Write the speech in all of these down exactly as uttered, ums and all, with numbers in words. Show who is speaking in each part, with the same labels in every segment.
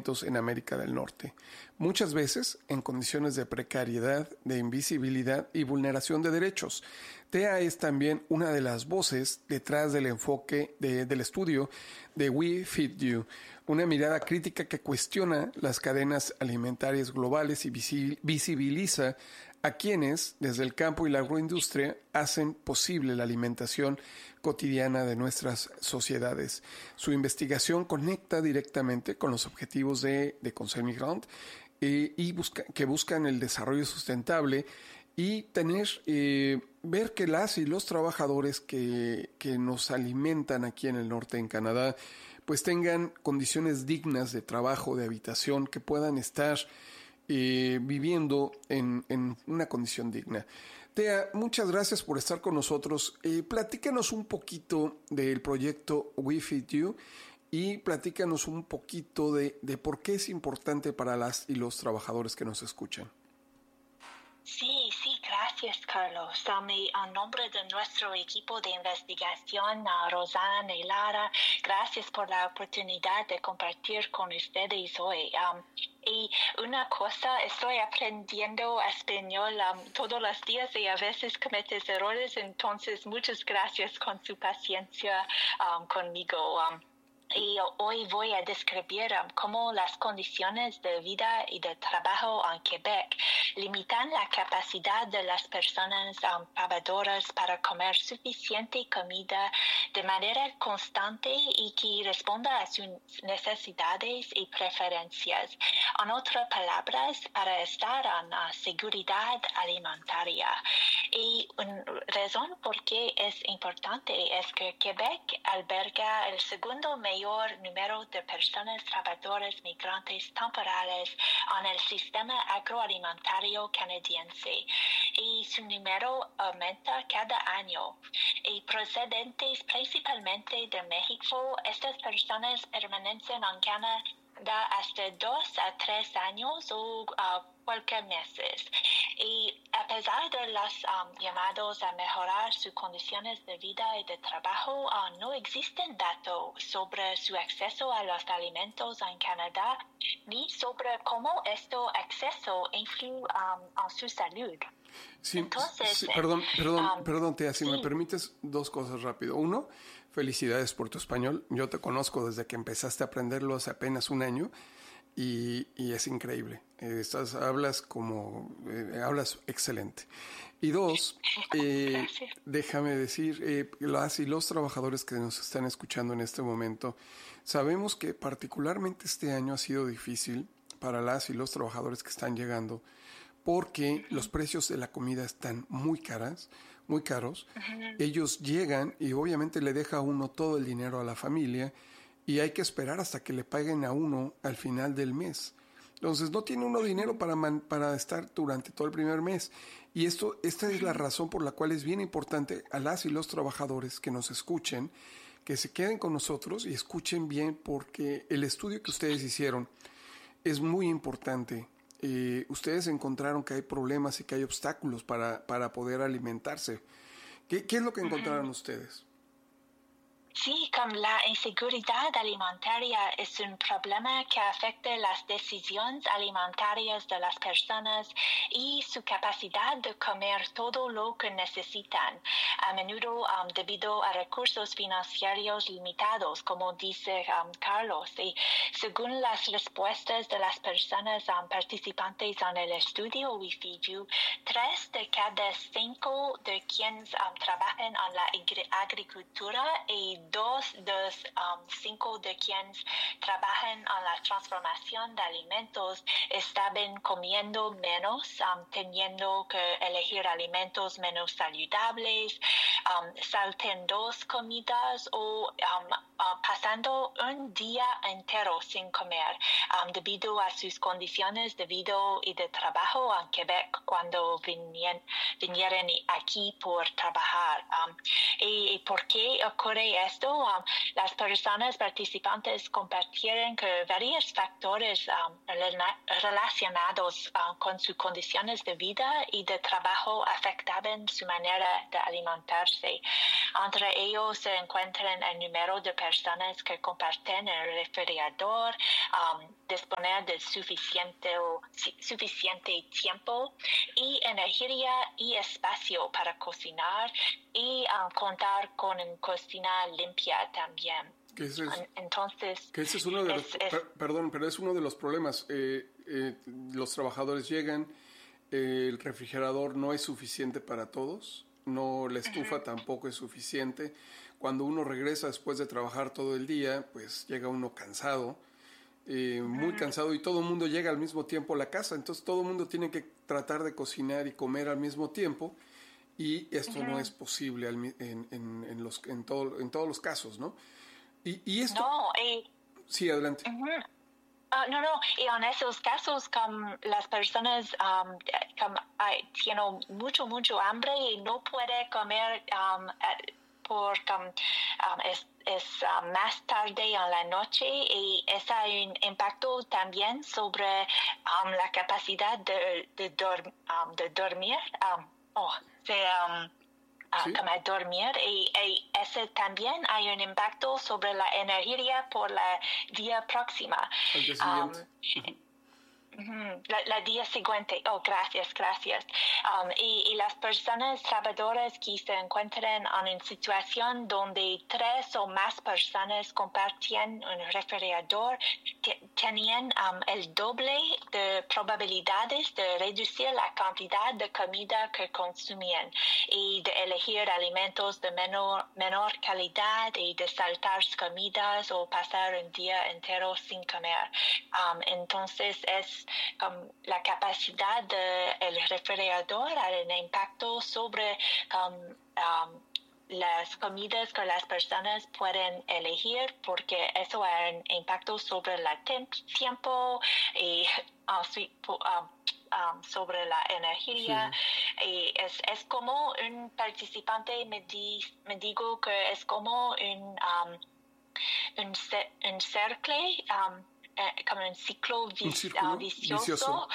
Speaker 1: alimentos en América del Norte, muchas veces en condiciones de precariedad, de invisibilidad y vulneración de derechos. Tea es también una de las voces detrás del enfoque de, del estudio de We Feed You, una mirada crítica que cuestiona las cadenas alimentarias globales y visibiliza a quienes, desde el campo y la agroindustria, hacen posible la alimentación cotidiana de nuestras sociedades. Su investigación conecta directamente con los objetivos de, de Conseil Migrant eh, y busca, que buscan el desarrollo sustentable y tener, eh, ver que las y los trabajadores que, que nos alimentan aquí en el norte, en Canadá, pues tengan condiciones dignas de trabajo, de habitación, que puedan estar eh, viviendo en, en una condición digna. Tea, muchas gracias por estar con nosotros. Eh, platícanos un poquito del proyecto We Feed You y platícanos un poquito de, de por qué es importante para las y los trabajadores que nos escuchan.
Speaker 2: Sí, sí, gracias, Carlos. Um, y a nombre de nuestro equipo de investigación, uh, Rosana y Lara, gracias por la oportunidad de compartir con ustedes hoy. Um, y una cosa, estoy aprendiendo español um, todos los días y a veces cometes errores, entonces muchas gracias con su paciencia um, conmigo. Um, Y hoy voy a describir um, cómo las condiciones de vida y de trabajo en Quebec limitan la capacidad de las personas um, trabajadoras para comer suficiente comida de manera constante y que responda a sus necesidades y preferencias. En otras palabras, para estar en uh, seguridad alimentaria. Y una razón por qué es importante es que Quebec alberga el segundo mayor número de personas trabajadoras migrantes temporales en el sistema agroalimentario canadiense y su número aumenta cada año. Y procedentes principalmente de México, estas personas permanecen en Canadá hasta dos a tres años o uh, cualquier meses. Y a pesar de los um, llamados a mejorar sus condiciones de vida y de trabajo, uh, no existen datos sobre su acceso a los alimentos en Canadá, ni sobre cómo este acceso influye um, en su salud.
Speaker 1: Sí,
Speaker 2: Entonces,
Speaker 1: sí, perdón, perdón,
Speaker 2: um,
Speaker 1: perdón, Tea, si
Speaker 2: sí.
Speaker 1: me permites dos cosas rápido. Uno, felicidades por tu español. Yo te conozco desde que empezaste a aprenderlo hace apenas un año. Y, y es increíble. Eh, estás, hablas como, eh, hablas excelente. Y dos, eh, déjame decir, eh, las y los trabajadores que nos están escuchando en este momento, sabemos que particularmente este año ha sido difícil para las y los trabajadores que están llegando, porque uh-huh. los precios de la comida están muy caras, muy caros. Uh-huh. Ellos llegan y obviamente le deja a uno todo el dinero a la familia, y hay que esperar hasta que le paguen a uno al final del mes. Entonces no tiene uno dinero para, man, para estar durante todo el primer mes. Y esto, esta es la razón por la cual es bien importante a las y los trabajadores que nos escuchen, que se queden con nosotros y escuchen bien, porque el estudio que ustedes hicieron es muy importante. Eh, ustedes encontraron que hay problemas y que hay obstáculos para, para poder alimentarse. ¿Qué, qué es lo que encontraron ustedes?
Speaker 2: Sí, como la inseguridad alimentaria es un problema que afecta las decisiones alimentarias de las personas y su capacidad de comer todo lo que necesitan, a menudo um, debido a recursos financieros limitados, como dice um, Carlos. Y según las respuestas de las personas um, participantes en el estudio We Feed You, tres de cada cinco de quienes um, trabajan en la agricultura y dos de um, cinco de quienes trabajan en la transformación de alimentos estaban comiendo menos, um, teniendo que elegir alimentos menos saludables, um, salten dos comidas o um, uh, pasando un día entero sin comer, um, debido a sus condiciones de vida y de trabajo en Quebec cuando vinieron, vinieron aquí por trabajar. Um, y, y por qué ocurre esto, um, las personas participantes compartieron que varios factores um, relacionados um, con sus condiciones de vida y de trabajo afectaban su manera de alimentarse. Entre ellos se encuentran el número de personas que comparten el refrigerador, um, disponer de suficiente, suficiente tiempo y energía y espacio para cocinar y um, contar con una cocina limpia también.
Speaker 1: Que ese es,
Speaker 2: Entonces,
Speaker 1: que ese es uno de los,
Speaker 2: es, es,
Speaker 1: per, perdón, pero es uno de los problemas. Eh, eh, los trabajadores llegan, eh, el refrigerador no es suficiente para todos, no la estufa uh-huh. tampoco es suficiente. Cuando uno regresa después de trabajar todo el día, pues llega uno cansado, eh, uh-huh. muy cansado, y todo el mundo llega al mismo tiempo a la casa, entonces todo el mundo tiene que tratar de cocinar y comer al mismo tiempo, y esto uh-huh. no es posible en, en, en, los, en, todo, en todos los casos, ¿no? Y, y esto...
Speaker 2: No, eh,
Speaker 1: sí, adelante.
Speaker 2: Uh-huh. Uh, no, no, y en esos casos, como las personas um, como, uh, tienen mucho, mucho hambre y no pueden comer um, por como, um, es, es uh, más tarde en la noche, y eso hay un impacto también sobre um, la capacidad de, de, dor, um, de dormir, um, oh, de, um, Uh, ¿Sí? como dormir, y, y ese también hay un impacto sobre la energía por la día próxima.
Speaker 1: Al día siguiente. Um, uh-huh.
Speaker 2: La, la día siguiente, oh, gracias, gracias. Um, y, y las personas trabajadoras que se encuentran en una situación donde tres o más personas compartían un refrigerador t- tenían um, el doble de probabilidades de reducir la cantidad de comida que consumían y de elegir alimentos de menor, menor calidad y de saltar comidas o pasar un día entero sin comer. Um, entonces es Um, la capacidad del de refrigerador ha un impacto sobre um, um, las comidas que las personas pueden elegir, porque eso ha un impacto sobre el tiempo y uh, um, um, sobre la energía. Sí. Y es, es como un participante me, di, me digo que es como un, um, un, un cercle, um, Eh, como un ciclo, vis-
Speaker 1: un círculo
Speaker 2: uh, vicioso.
Speaker 1: vicioso.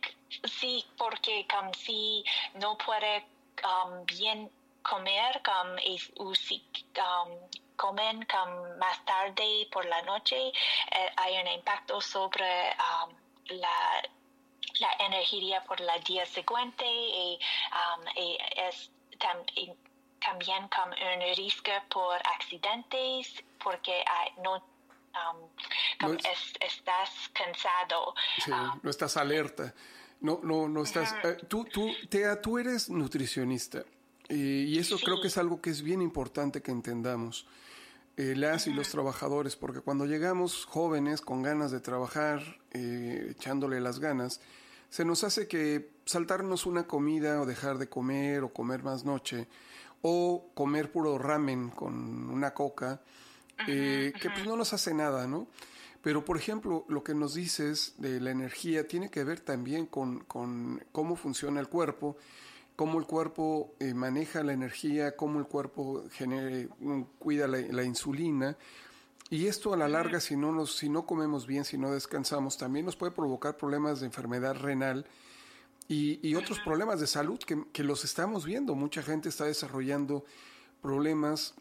Speaker 2: Sí, porque como si no puede um, bien comer, como, y, o si um, comen como más tarde por la noche, eh, hay un impacto sobre um, la, la energía por el día siguiente, y, um, y es tam, y también como un riesgo por accidentes, porque hay, no Um, no es, es, estás cansado.
Speaker 1: Sí,
Speaker 2: um,
Speaker 1: no estás alerta. No, no, no estás. Uh, tú, tú, Tea, tú eres nutricionista, eh, y eso sí. Creo que es algo que es bien importante que entendamos, eh, las uh-huh. y los trabajadores, porque cuando llegamos jóvenes con ganas de trabajar, eh, echándole las ganas, se nos hace que saltarnos una comida o dejar de comer o comer más noche o comer puro ramen con una coca. Eh, que pues no nos hace nada, ¿no? Pero, por ejemplo, lo que nos dices de la energía tiene que ver también con, con cómo funciona el cuerpo, cómo el cuerpo eh, maneja la energía, cómo el cuerpo genere, cuida la, la insulina. Y esto a la larga, si no, nos, si no comemos bien, si no descansamos, también nos puede provocar problemas de enfermedad renal y, y otros problemas de salud que, que los estamos viendo. Mucha gente está desarrollando problemas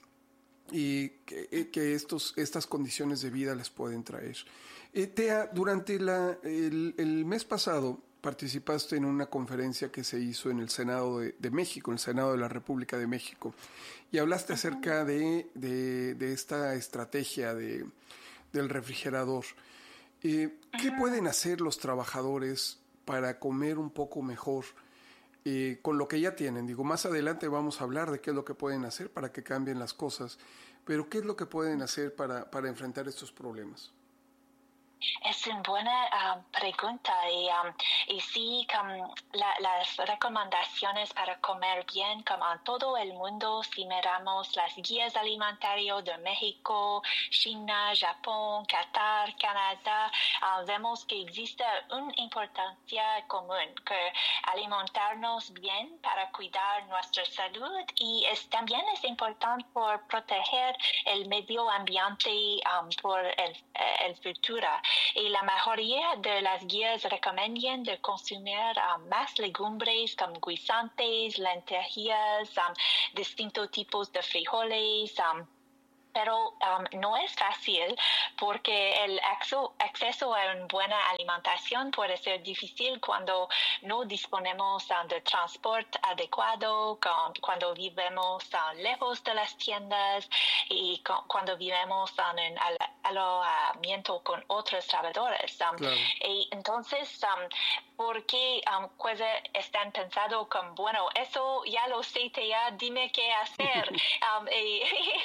Speaker 1: y que, que estos, estas condiciones de vida les pueden traer. Eh, Tea, durante la, el, el mes pasado participaste en una conferencia que se hizo en el Senado de, de México, en el Senado de la República de México, y hablaste acerca de, de, de esta estrategia de, del refrigerador. Eh, ¿Qué pueden hacer los trabajadores para comer un poco mejor Eh, con lo que ya tienen? Digo, más adelante vamos a hablar de qué es lo que pueden hacer para que cambien las cosas, pero ¿qué es lo que pueden hacer para, para enfrentar estos problemas?
Speaker 2: Es una buena um, pregunta y, um, y sí, como la, las recomendaciones para comer bien, como en todo el mundo, si miramos las guías alimentarias de México, China, Japón, Qatar, Canadá, uh, vemos que existe una importancia común, que alimentarnos bien para cuidar nuestra salud y es, también es importante por proteger el medio ambiente um, por el, el futuro. Y la mayoría de las guías recomiendan de consumir um, más legumbres como guisantes, lentejas, um, distintos tipos de frijoles, um, pero um, no es fácil porque el acceso a una buena alimentación puede ser difícil cuando no disponemos um, de transporte adecuado, con, cuando vivimos um, lejos de las tiendas y con, cuando vivimos um, en al, alojamiento con otros trabajadores. Um,
Speaker 1: claro.
Speaker 2: Y entonces, um, ¿por qué um, pues, están pensando como, bueno, eso ya lo sé, ya dime qué hacer? um, y,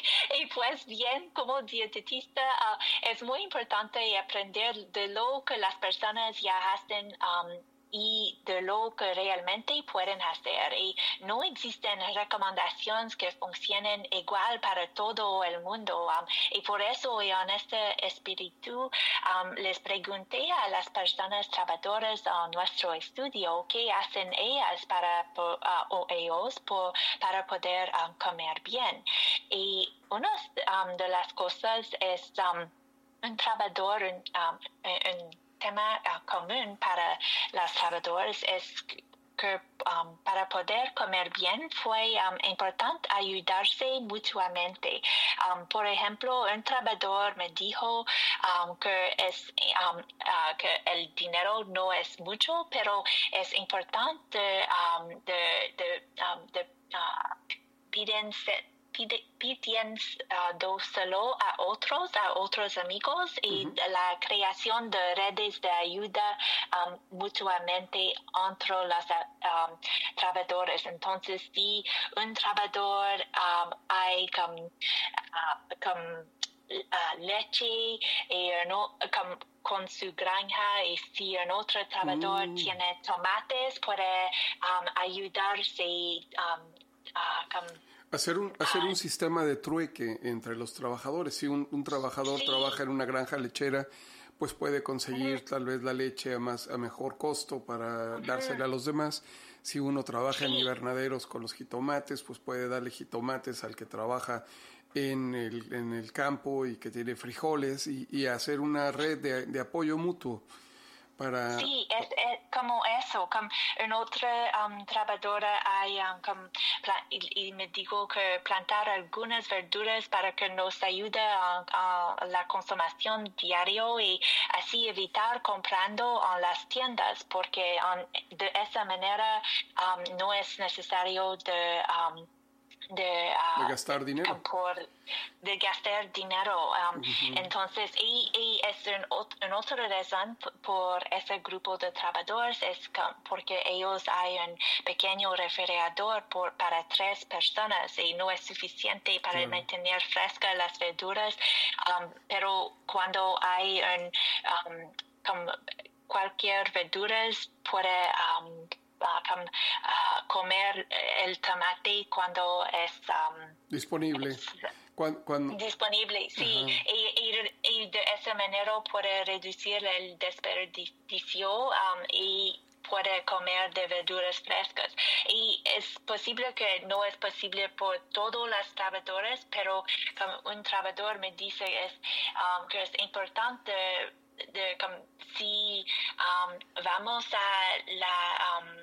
Speaker 2: y pues bien, como dietetista, uh, es muy importante aprender de lo que las personas ya hacen um, y de lo que realmente pueden hacer. Y no existen recomendaciones que funcionen igual para todo el mundo. Um, y por eso, en este espíritu, um, les pregunté a las personas trabajadoras en nuestro estudio qué hacen ellas para, uh, o ellos por, para poder um, comer bien. Y una um, de las cosas es um, un trabajador, un, um, un tema uh, común para los trabajadores es que um, para poder comer bien fue um, importante ayudarse mutuamente. Um, por ejemplo, un trabajador me dijo um, que, es, um, uh, que el dinero no es mucho, pero es importante um, de, de, um, de uh, pídense pidiéndoselo a otros, a otros amigos y uh-huh. la creación de redes de ayuda um, mutuamente entre los um, trabajadores. Entonces, si un trabajador um, hay como uh, com, uh, leche y no, com, con su granja y si un otro trabajador mm. tiene tomates, puede um, ayudarse um, uh, com,
Speaker 1: Hacer un, hacer un sistema de trueque entre los trabajadores. Si un, un trabajador sí. trabaja en una granja lechera, pues puede conseguir uh-huh. tal vez la leche a, más, a mejor costo para uh-huh. dársela a los demás. Si uno trabaja sí. en invernaderos con los jitomates, pues puede darle jitomates al que trabaja en el, en el campo y que tiene frijoles y, y hacer una red de, de apoyo mutuo. Para...
Speaker 2: Sí, es, es como eso, como en otra um, trabajadora hay um, como, y, y me dijo que plantar algunas verduras para que nos ayude a, a la consumación diario y así evitar comprando en las tiendas porque um, de esa manera um, no es necesario de... Um, De, uh,
Speaker 1: de gastar dinero
Speaker 2: por, de gastar dinero um, uh-huh. entonces y, y es un, una otra razón por ese grupo de trabajadores es que, porque ellos hay un pequeño refrigerador por, para tres personas y no es suficiente para claro. mantener frescas las verduras um, pero cuando hay un um, como cualquier verduras puede um, Uh, com, uh, comer el tomate cuando es um,
Speaker 1: disponible.
Speaker 2: Es,
Speaker 1: cuando, cuando...
Speaker 2: Disponible, sí. Y, y, y de esa manera puede reducir el desperdicio um, y puede comer de verduras frescas. Y es posible que no es posible por todos los trabajadores, pero como un trabajador me dice es, um, que es importante de como si um, vamos a la um,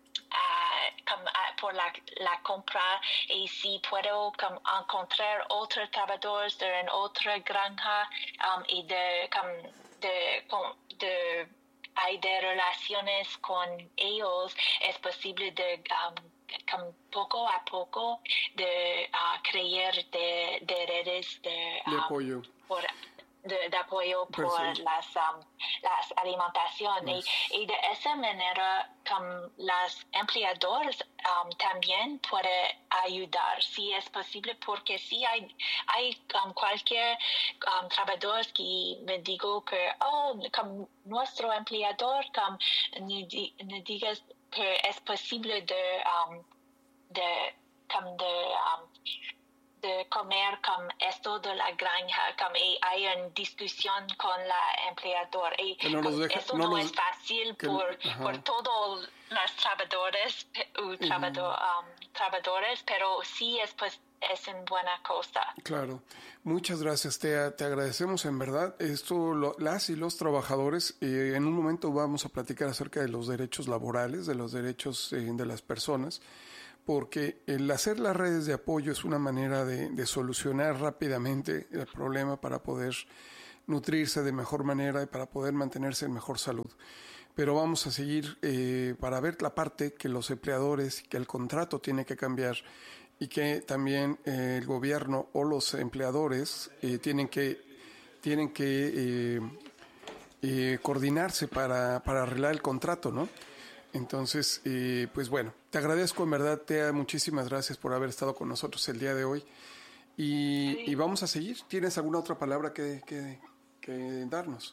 Speaker 2: a, como a, por la, la compra y si puedo como, encontrar otros trabajadores de en otra granja um, y de como de, de hay de relaciones con ellos es posible de um, como poco a poco de uh, crear de, de redes de, um,
Speaker 1: de apoyo
Speaker 2: por, De, de apoyo por las, um, las alimentaciones. Yes. Y, y de esa manera, como los empleadores um, también puede ayudar, si es posible, porque si hay, hay um, cualquier um, trabajador que me digo que, oh, como nuestro empleador, como me, di, me digas que es posible de, um, de, como de, um, de comer con esto de la granja, como hay una discusión con la empleador. Y
Speaker 1: no deja,
Speaker 2: eso
Speaker 1: no,
Speaker 2: no
Speaker 1: los,
Speaker 2: es fácil
Speaker 1: que,
Speaker 2: por, por todos los trabajadores, uh, trabajador, uh-huh. um, trabajadores, pero sí es pues es una buena cosa.
Speaker 1: Claro. Muchas gracias, Tea. Te agradecemos en verdad. Esto, lo, las y los trabajadores, eh, en un momento vamos a platicar acerca de los derechos laborales, de los derechos eh, de las personas, porque el hacer las redes de apoyo es una manera de, de solucionar rápidamente el problema para poder nutrirse de mejor manera y para poder mantenerse en mejor salud. Pero vamos a seguir eh, para ver la parte que los empleadores, que el contrato tiene que cambiar y que también eh, el gobierno o los empleadores eh, tienen que, tienen que eh, eh, coordinarse para, para arreglar el contrato, ¿no? Entonces, eh, pues bueno, te agradezco en verdad, Tea, muchísimas gracias por haber estado con nosotros el día de hoy y, sí. y vamos a seguir. ¿Tienes alguna otra palabra que, que, que darnos?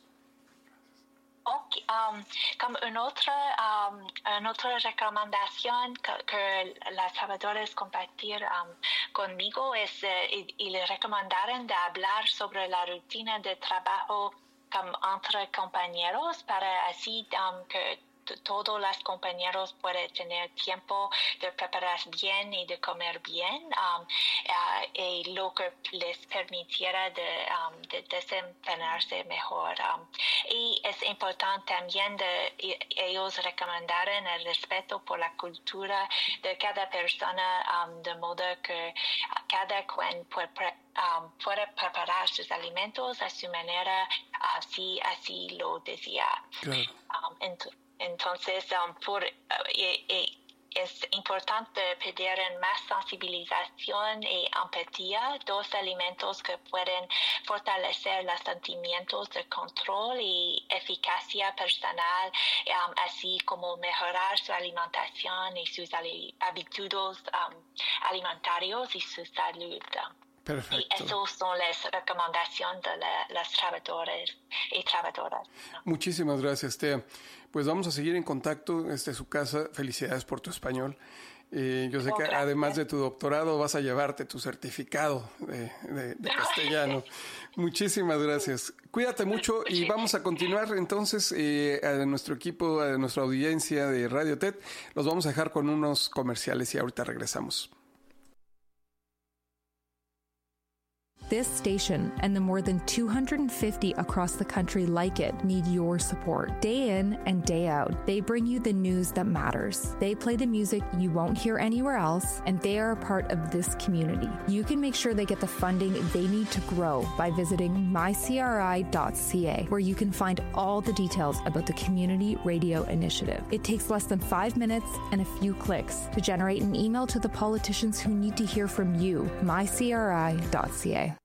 Speaker 2: Okay, um, como una otra, um, una otra recomendación que, que las trabajadoras compartir um, conmigo es uh, y, y le recomendaron de hablar sobre la rutina de trabajo um, entre compañeros para así um, que todos los compañeros pueden tener tiempo de preparar bien y de comer bien um, uh, y lo que les permitiera de, um, de desempeñarse mejor. Um, y es importante también de ellos recomendaron el respeto por la cultura de cada persona, um, de modo que cada quien puede, um, puede preparar sus alimentos a su manera, así, así lo decía.
Speaker 1: Claro.
Speaker 2: Um, ent- Entonces, um, por, uh, y, y es importante pedir más sensibilización y empatía, dos elementos que pueden fortalecer los sentimientos de control y eficacia personal, um, así como mejorar su alimentación y sus ali- hábitos um, alimentarios y su salud.
Speaker 1: Perfecto.
Speaker 2: Y esas son las recomendaciones de la, las trabajadoras y trabajadoras.
Speaker 1: Muchísimas gracias, Tea. Pues vamos a seguir en contacto desde su casa. Felicidades por tu español. Eh, yo sé oh, que gracias. Además de tu doctorado vas a llevarte tu certificado de, de, de castellano. Muchísimas gracias. Cuídate mucho y vamos a continuar entonces eh, a nuestro equipo, a nuestra audiencia de Radio T E D. Los vamos a dejar con unos comerciales y ahorita regresamos.
Speaker 3: This station and the more than two hundred fifty across the country like it need your support. Day in and day out, they bring you the news that matters. They play the music you won't hear anywhere else, and they are a part of this community. You can make sure they get the funding they need to grow by visiting my c r i dot c a, where you can find all the details about the Community Radio Initiative. It takes less than five minutes and a few clicks to generate an email to the politicians who need to hear from you. my c r i dot c a.